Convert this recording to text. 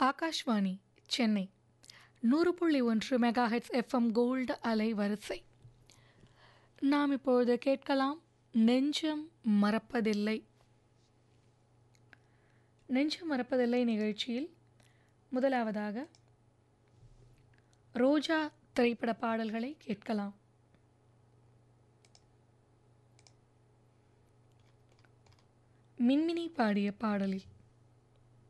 Akashvani Chennai 100.1 megahertz FM gold அலை வரிசை. நாம் இப்பொழுது கேட்கலாம் நெஞ்சம் மறப்பதில்லை. நெஞ்சம் மறப்பதில்லை நிகழ்ச்சியில் முதலாவதாக ரோஜா திரைப்பட பாடல்களை கேட்கலாம். மின்மினி பாடிய பாடலில்